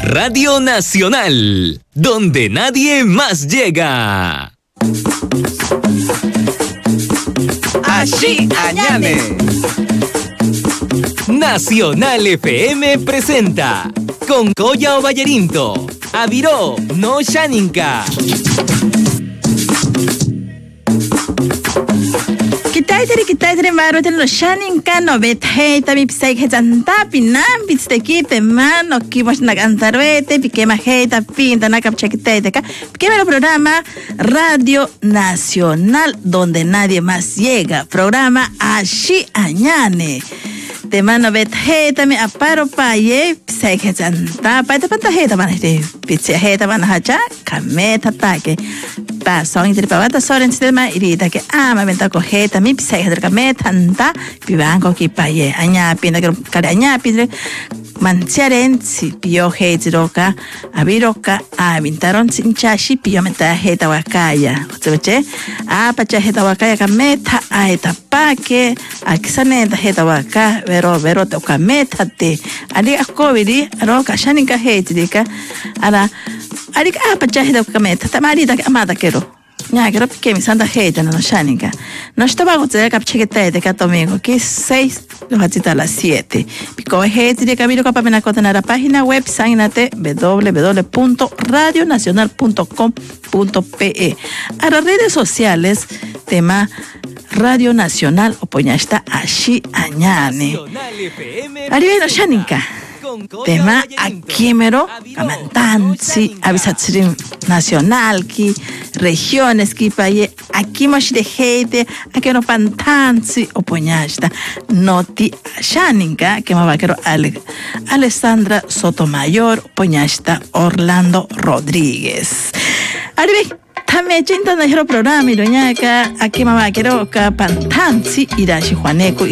Radio Nacional, donde nadie más llega. Allí Añane. Nacional FM presenta con Coya Ovallerinto, Aviró, no Shaninka. Kitaitere maruten no Shaninka no betheita mi psai hejanta pinam pisteki mano kibos nagantarvete pikema heita pinta nakapchekiteiteka pikema programa Radio Nacional donde nadie más llega, programa Allí Añane. Temano betheita mi aparo paye psai hejanta paita panta heita manete pizza heita manahacha kameta take pasong interi pawata soren sistema irita ke ama venta cojeta mi pisa que cerca me tanta pibanco ki paye aña pinda que kare aña pindre mancharen si pio hejiroka abiroka a vintaron sinchashi pio meta heta wakaya oteche a pacha heta wakaya ka meta a eta pake a kisaneta heta waka vero to ka meta te ali a covid ro ka shaninka hejidika ala Arik apa cahida kameta tamarida amada quero. Nya quero porque mi santa heita no Shaninka. No estaba gozando capchete de domingo que 6 do ratita a las 7. Pico heita de camino para na conta na página web sanate www.radionacional.com.pe. A las redes sociales tema Radio Nacional opoña está Allí Añane. Arriba no Shaninka. Tema Akimero, Kamantansi, Avisatsirim Nacional, ki regiones, ki paye, Akimosh de Heite, Akeno Pantansi, Opoñasta, Noti Shaninka, que me va a querer Alessandra Sotomayor, Opoñasta, Orlando Rodríguez. Arriba. También chinta na hero programa iroñaka aquí mama quiero ka pantansi irashi juaneco